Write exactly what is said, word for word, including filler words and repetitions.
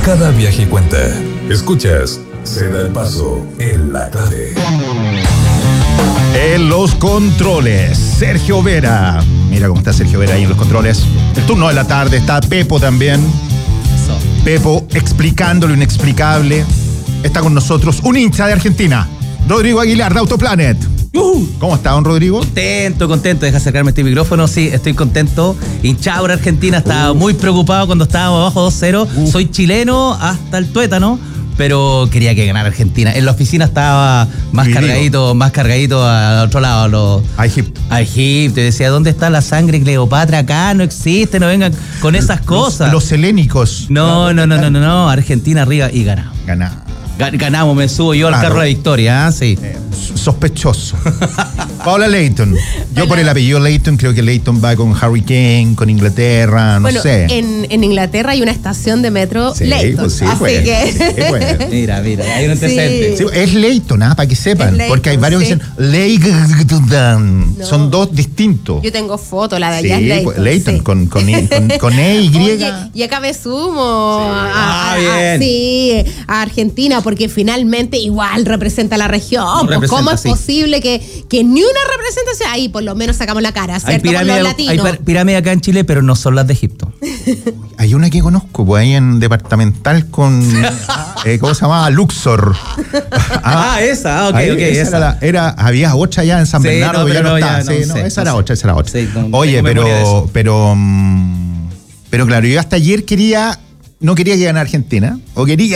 Cada viaje cuenta. Escuchas, se da el paso en la clave. En los controles, Sergio Vera. Mira cómo está Sergio Vera ahí en los controles. El turno de la tarde, está Pepo también. Eso. Pepo explicando lo inexplicable. Está con nosotros un hincha de Argentina, Rodrigo Aguilar de Autoplanet. Uh, ¿Cómo está, don Rodrigo? contento, contento. Deja acercarme este micrófono. Sí, estoy contento. Hinchado por Argentina. Estaba uh. muy preocupado cuando estábamos abajo dos cero. Uh. Soy chileno hasta el tuétano, pero quería que ganara Argentina. En la oficina estaba más Vivido. cargadito, más cargadito al otro lado. Los, a Egipto. A Egipto. Y decía, ¿dónde está la sangre Cleopatra? Acá no existe, no vengan con esas cosas. Los, los helénicos. No, no, no, no, no, no. Argentina arriba y ganamos. Ganamos. Ganamos, me subo yo al claro. carro de victoria, ¿eh? Sí. Eh, sospechoso. Paola Leighton. Yo Hola. por el apellido Leighton creo que Leighton va con Harry Kane, con Inglaterra, no bueno, sé. En, en Inglaterra hay una estación de metro sí, Leighton. Pues sí, así pues, que... sí, pues. Mira, mira, hay un antecedente. Sí. Sí, es Leighton, ¿ah? Para que sepan. Leighton, porque hay varios sí. que dicen Leighton. No. Son dos distintos. Yo tengo foto, la de allá sí, es Leighton. Pues, Leighton, sí. con, con, con, con E, Y. Oye, y acá me sumo sí. a, ah, a, bien. A, sí, a Argentina, porque finalmente igual representa la región. No pues, ¿cómo es sí. posible que, que ni una representación? Ahí por lo menos sacamos la cara, ¿cierto? Hay pirámides, con los latinos. Hay pirámides acá en Chile, pero no son las de Egipto. Hay una que conozco, pues ahí en Departamental con, eh, ¿cómo se llamaba? Luxor. Ah, ah esa, ok, ahí, ok. Esa esa. Era, la, era, había otra ya en San sí, Bernardo, no, pero ya no, no está. Ya, sí, no, no, sé, esa no era sé. otra, esa era otra. Sí, no, Oye, pero, pero, pero claro, yo hasta ayer quería, no quería que ganara Argentina, o quería